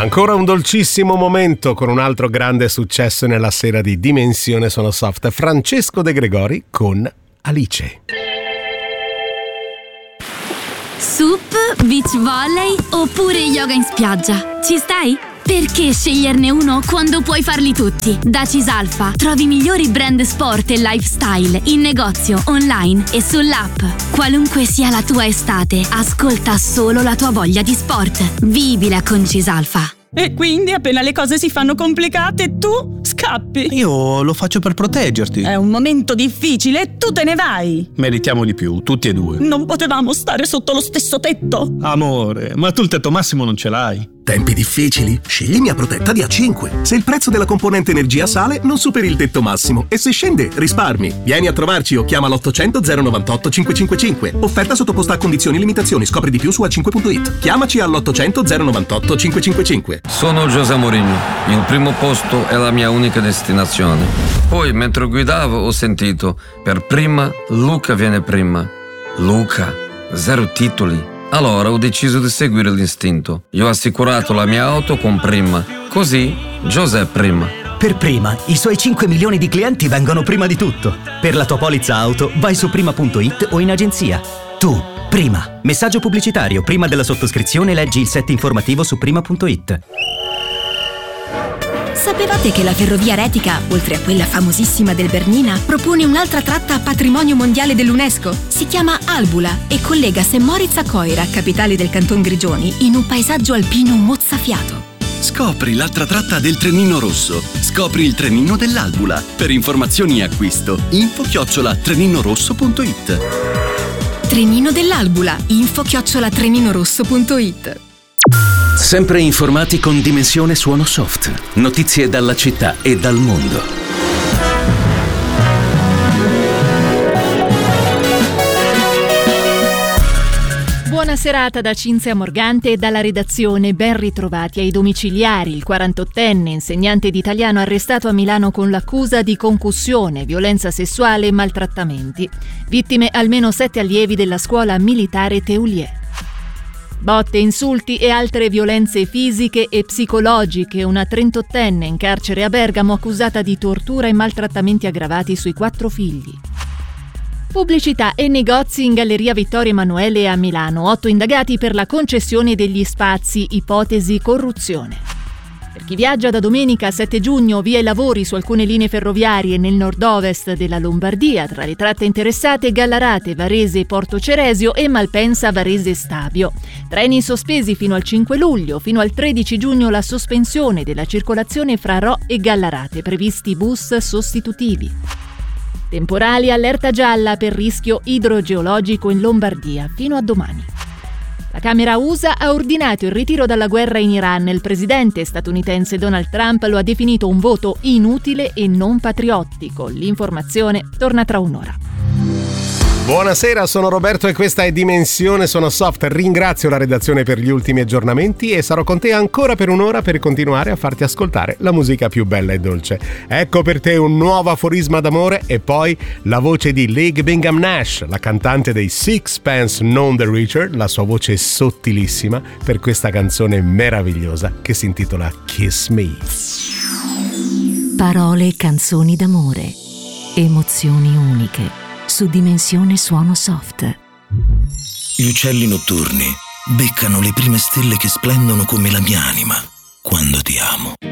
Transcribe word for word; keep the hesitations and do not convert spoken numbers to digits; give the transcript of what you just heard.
Ancora un dolcissimo momento con un altro grande successo nella sera di Dimensione Sono Soft. Francesco De Gregori con Alice. Sup, beach volley oppure yoga in spiaggia? Ci stai? Perché sceglierne uno quando puoi farli tutti? Da Cisalfa trovi i migliori brand sport e lifestyle in negozio, online e sull'app. Qualunque sia la tua estate, ascolta solo la tua voglia di sport. Vivila con Cisalfa. E quindi appena le cose si fanno complicate tu scappi. Io lo faccio per proteggerti. È un momento difficile e tu te ne vai. Meritiamo di più, tutti e due. Non potevamo stare sotto lo stesso tetto. Amore, ma tu il tetto massimo non ce l'hai. Tempi difficili? Scegli Mia Protetta di A cinque. Se il prezzo della componente energia sale, non superi il tetto massimo. E se scende, risparmi. Vieni a trovarci o chiama l'ottocento zero novantotto cinquecentocinquantacinque. Offerta sottoposta a condizioni e limitazioni. Scopri di più su a cinque punto it. Chiamaci all'ottocento zero novantotto cinquecentocinquantacinque. Sono José Mourinho. Il primo posto è la mia unica destinazione. Poi, mentre guidavo, ho sentito: per prima, Luca viene prima. Luca, zero titoli. Allora ho deciso di seguire l'istinto. Io ho assicurato la mia auto con Prima. Così, José Prima. Per Prima, i suoi cinque milioni di clienti vengono prima di tutto. Per la tua polizza auto, vai su prima punto it o in agenzia. Tu, Prima. Messaggio pubblicitario. Prima della sottoscrizione leggi il set informativo su prima punto it. Sapevate che la ferrovia Retica, oltre a quella famosissima del Bernina, propone un'altra tratta a patrimonio mondiale dell'UNESCO? Si chiama Albula e collega Saint Moritz a Coira, capitale del canton Grigioni, in un paesaggio alpino mozzafiato. Scopri l'altra tratta del trenino rosso. Scopri il trenino dell'Albula. Per informazioni e acquisto, info chiocciola treninorosso punto it. Trenino dell'Albula, info chiocciola treninorosso punto it. Sempre informati con Dimensione Suono Soft. Notizie dalla città e dal mondo. Buona serata da Cinzia Morgante e dalla redazione. Ben ritrovati ai domiciliari. Il quarantottenne insegnante di italiano arrestato a Milano con l'accusa di concussione, violenza sessuale e maltrattamenti. Vittime almeno sette allievi della scuola militare Teulier. Botte, insulti e altre violenze fisiche e psicologiche. Una trentottenne in carcere a Bergamo accusata di tortura e maltrattamenti aggravati sui quattro figli. Pubblicità e negozi in Galleria Vittorio Emanuele a Milano. Otto indagati per la concessione degli spazi, ipotesi corruzione. Per chi viaggia da domenica sette giugno, via i lavori su alcune linee ferroviarie nel nord-ovest della Lombardia. Tra le tratte interessate Gallarate, Varese, Porto Ceresio e Malpensa, Varese Stabio. Treni sospesi fino al cinque luglio. Fino al tredici giugno la sospensione della circolazione fra Rho e Gallarate. Previsti bus sostitutivi. Temporali, allerta gialla per rischio idrogeologico in Lombardia. Fino a domani. La Camera U S A ha ordinato il ritiro dalla guerra in Iran. Il presidente statunitense Donald Trump lo ha definito un voto inutile e non patriottico. L'informazione torna tra un'ora. Buonasera, sono Roberto e questa è Dimensione Sono Soft. Ringrazio la redazione per gli ultimi aggiornamenti e sarò con te ancora per un'ora per continuare a farti ascoltare la musica più bella e dolce. Ecco per te un nuovo aforisma d'amore e poi la voce di Leigh Bingham Nash, la cantante dei Sixpence None the Richer, la sua voce sottilissima per questa canzone meravigliosa che si intitola Kiss Me. Parole e canzoni d'amore, emozioni uniche. Su Dimensione Suono Soft. Gli uccelli notturni beccano le prime stelle che splendono come la mia anima quando ti amo.